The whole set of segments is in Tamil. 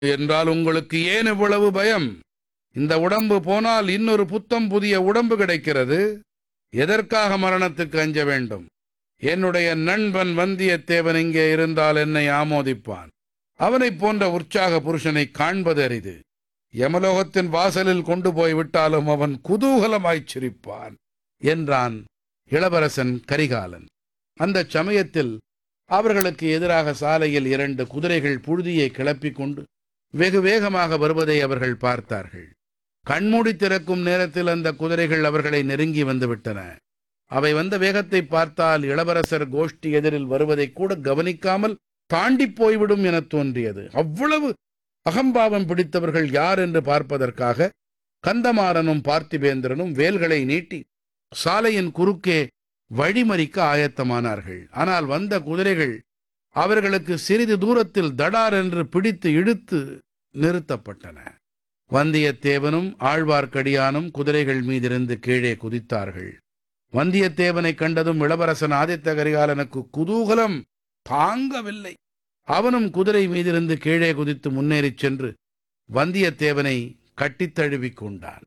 என்றால் உங்களுக்கு ஏன் இவ்வளவு பயம்? இந்த உடம்பு போனால் இன்னொரு புத்தம் புதிய உடம்பு கிடைக்கிறது. எதற்காக மரணத்துக்கு அஞ்ச வேண்டும்? என்னுடைய நண்பன் வந்தியத்தேவன் இங்கே இருந்தால் என்னை ஆமோதிப்பான். அவனைப் போன்ற உற்சாக புருஷனை காண்பது அரிது. யமலோகத்தின் வாசலில் கொண்டு போய் விட்டாலும் அவன் குதூகலமாய்ச் சிரிப்பான் என்றான் இளவரசன் கரிகாலன். அந்தச் சமயத்தில் அவர்களுக்கு எதிராக சாலையில் 2 குதிரைகள் புழுதியை கிளப்பிக் கொண்டு வெகு வேகமாக வருவதை அவர்கள் பார்த்தார்கள். கண்மூடி திறக்கும் நேரத்தில் அந்த குதிரைகள் அவர்களை நெருங்கி வந்துவிட்டன. அவை வந்த வேகத்தை பார்த்தால் இளவரசர் கோஷ்டி எதிரில் வருவதை கூட கவனிக்காமல் தாண்டி போய்விடும் என தோன்றியது. அவ்வளவு அகம்பாவம் பிடித்தவர்கள் யார் என்று பார்ப்பதற்காக கந்தமாறனும் பார்த்திபேந்திரனும் வேல்களை நீட்டி சாலையின் குறுக்கே வழிமறிக்க ஆயத்தமானார்கள். ஆனால் வந்த குதிரைகள் அவர்களுக்கு சிறிது தூரத்தில் தடார் என்று பிடித்து இழுத்து நிறுத்தப்பட்டன. வந்தியத்தேவனும் ஆழ்வார்க்கடியானும் குதிரைகள் மீதிருந்து கீழே குதித்தார்கள். வந்தியத்தேவனை கண்டதும் இளவரசன் ஆதித்த கரிகாலனுக்கு குதூகலம் தாங்கவில்லை. அவனும் குதிரை மீதிருந்து கீழே குதித்து முன்னேறிச் சென்று வந்தியத்தேவனை கட்டித் தழுவிக் கொண்டான்.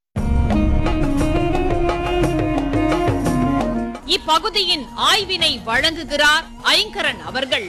இப்பகுதியின் ஆய்வினை வழங்குகிறார் ஐங்கரன் அவர்கள்.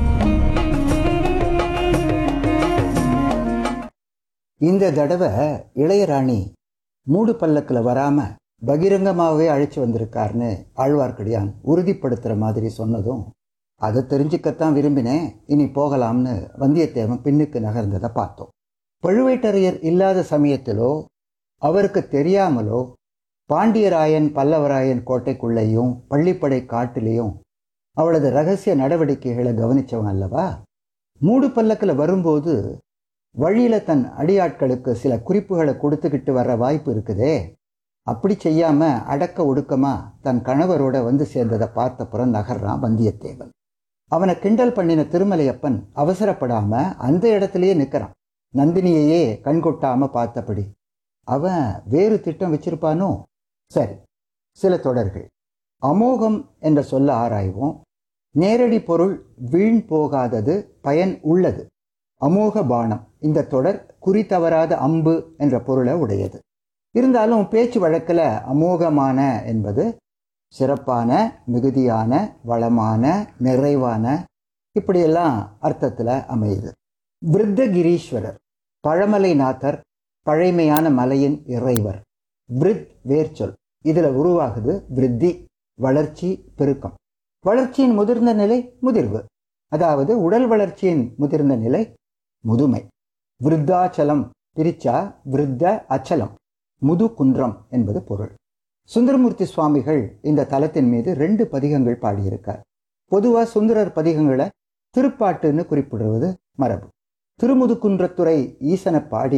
இந்த தடவை இளையராணி மூடு பல்லக்கில் வராம பகிரங்கமாகவே அழைச்சி வந்திருக்காருன்னு ஆழ்வார்க்கடியான் உறுதிப்படுத்துற மாதிரி சொன்னதும் அதை தெரிஞ்சுக்கத்தான் விரும்பினேன், இனி போகலாம்னு வந்தியத்தேவன் பின்னுக்கு நகர்ந்ததை பார்த்தோம். பழுவேட்டரையர் இல்லாத சமயத்திலோ அவருக்கு தெரியாமலோ பாண்டியராயன் பல்லவராயன் கோட்டைக்குள்ளேயும் பள்ளிப்படை காட்டிலையும் அவளது ரகசிய நடவடிக்கைகளை கவனிச்சவன் அல்லவா. மூடு பல்லக்கில் வரும்போது வழியில தன் அடியாட்களுக்கு சில குறிப்புகளை கொடுத்துக்கிட்டு வர்ற வாய்ப்பு இருக்குதே. அப்படி செய்யாம அடக்க ஒடுக்கமா தன் கணவரோட வந்து சேர்ந்ததை பார்த்தப்புறம் நகர்றான் வந்தியத்தேவன். அவனை கிண்டல் பண்ணின திருமலையப்பன் அவசரப்படாம அந்த இடத்துலயே நிற்கிறான், நந்தினியையே கண்கொட்டாம பார்த்தபடி. அவன் வேறு திட்டம் வச்சிருப்பானோ? சரி, சில தொடர்கள். அமோகம் என்ற சொல்ல ஆராய்வோம். நேரடி பொருள் வீண் போகாதது, பயன் உள்ளது. அமோக பானம். இந்த தொடர் குறித்தவராத அம்பு என்ற பொருளை உடையது. இருந்தாலும் பேச்சு வழக்கில் அமோகமான என்பது சிறப்பான, மிகுதியான, வளமான, நிறைவான, இப்படியெல்லாம் அர்த்தத்தில் அமையுது. விருத்தகிரீஸ்வரர் பழமலைநாதர், பழைமையான மலையின் இறைவர். விருத் வேர்ச்சொல், இதில் உருவாகுது விருத்தி, வளர்ச்சி, பெருக்கம். வளர்ச்சியின் முதிர்ந்த நிலை முதிர்வு, அதாவது உடல் வளர்ச்சியின் முதிர்ந்த நிலை முதுமை. விருத்தாச்சலம் பிரிச்சா விருத்த அச்சலம், முது குன்றம் என்பது பொருள். சுந்தரமூர்த்தி சுவாமிகள் இந்த தலத்தின் மீது 2 பதிகங்கள் பாடியிருக்கார். பொதுவாக சுந்தரர் பதிகங்களை திருப்பாட்டுன்னு குறிப்பிடுவது மரபு. திருமுதுகுன்றத்துறை ஈசனை பாடி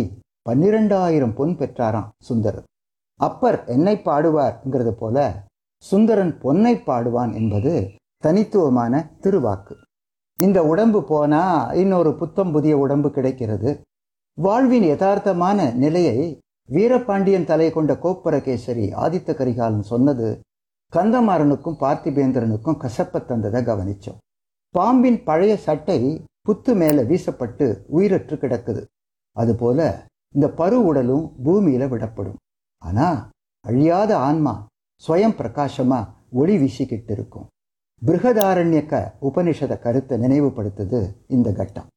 12,000 பொன் பெற்றாராம் சுந்தரர். அப்பர் என்னை பாடுவார்ங்கிறது போல சுந்தரன் பொன்னை பாடுவான் என்பது தனித்துவமான திருவாக்கு. இந்த உடம்பு போனா இன்னொரு புத்தம் புதிய உடம்பு கிடைக்கிறது. வாழ்வின் யதார்த்தமான நிலையை வீரபாண்டியன் தலை கொண்ட கோப்பரகேசரி ஆதித்த கரிகாலன் சொன்னது கந்தமாறனுக்கும் பார்த்திபேந்திரனுக்கும் கசப்ப தந்ததை கவனிச்சோம். பாம்பின் பழைய சட்டை புத்து மேல வீசப்பட்டு உயிரற்று கிடக்குது. அதுபோல இந்த பரு உடலும் பூமியில விடப்படும். ஆனா அழியாத ஆன்மா ஸ்வயம் பிரகாசமா ஒளி வீசிக்கிட்டு இருக்கும். பிருகதாரண்யக்க உபனிஷத கருத்தை நினைவுபடுத்துது இந்த கட்டம்.